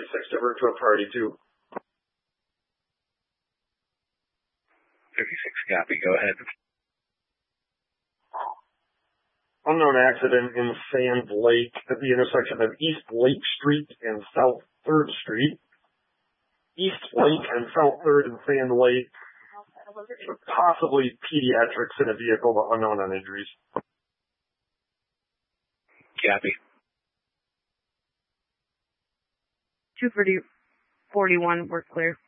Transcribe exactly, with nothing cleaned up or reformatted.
thirty-six divert to a priority two. thirty-six, copy. Go ahead. Unknown accident in Sand Lake at the intersection of East Lake Street and South third Street. East Lake and South third and Sand Lake. Possibly pediatrics in a vehicle, but unknown on injuries. Copy. two forty-one, we're clear.